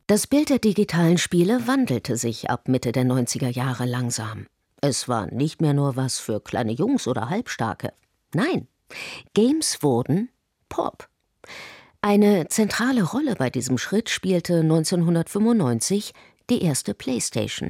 Das Bild der digitalen Spiele wandelte sich ab Mitte der 90er Jahre langsam. Es war nicht mehr nur was für kleine Jungs oder Halbstarke. Nein, Games wurden Pop. Eine zentrale Rolle bei diesem Schritt spielte 1995 die erste PlayStation.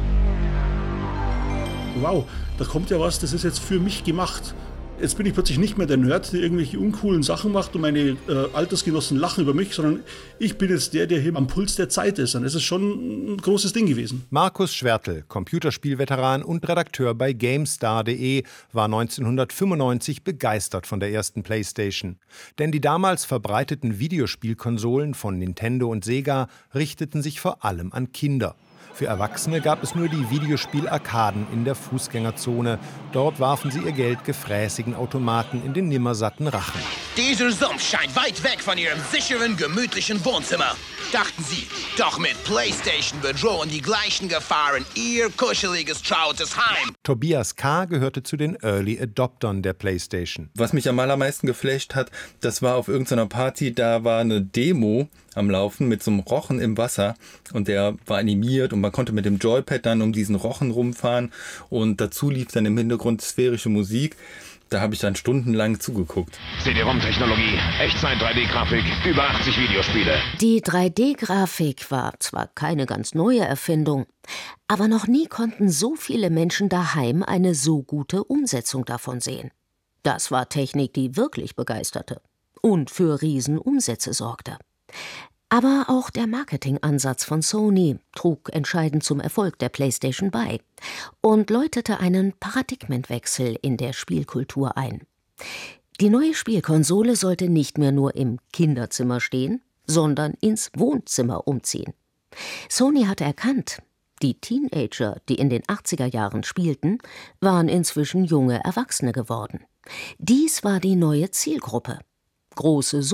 Wow, da kommt ja was, das ist jetzt für mich gemacht. Jetzt bin ich plötzlich nicht mehr der Nerd, der irgendwelche uncoolen Sachen macht und meine Altersgenossen lachen über mich, sondern ich bin jetzt der hier am Puls der Zeit ist. Und das ist schon ein großes Ding gewesen. Markus Schwertl, Computerspielveteran und Redakteur bei GameStar.de, war 1995 begeistert von der ersten PlayStation. Denn die damals verbreiteten Videospielkonsolen von Nintendo und Sega richteten sich vor allem an Kinder. Für Erwachsene gab es nur die Videospiel-Arkaden in der Fußgängerzone. Dort warfen sie ihr Geld gefräßigen Automaten in den nimmersatten Rachen. Dieser Sumpf scheint weit weg von Ihrem sicheren, gemütlichen Wohnzimmer. Dachten Sie, doch mit PlayStation bedrohen die gleichen Gefahren Ihr kuscheliges, trautes Heim. Tobias K. gehörte zu den Early Adoptern der PlayStation. Was mich am allermeisten geflasht hat, das war auf irgendeiner Party, da war eine Demo am Laufen mit so einem Rochen im Wasser und der war animiert und man konnte mit dem Joypad dann um diesen Rochen rumfahren und dazu lief dann im Hintergrund sphärische Musik. Da habe ich dann stundenlang zugeguckt. CD-ROM-Technologie, Echtzeit-3D-Grafik, über 80 Videospiele. Die 3D-Grafik war zwar keine ganz neue Erfindung, aber noch nie konnten so viele Menschen daheim eine so gute Umsetzung davon sehen. Das war Technik, die wirklich begeisterte und für Riesenumsätze sorgte. Aber auch der Marketingansatz von Sony trug entscheidend zum Erfolg der PlayStation bei und läutete einen Paradigmenwechsel in der Spielkultur ein. Die neue Spielkonsole sollte nicht mehr nur im Kinderzimmer stehen, sondern ins Wohnzimmer umziehen. Sony hatte erkannt, die Teenager, die in den 80er Jahren spielten, waren inzwischen junge Erwachsene geworden. Dies war die neue Zielgruppe. Große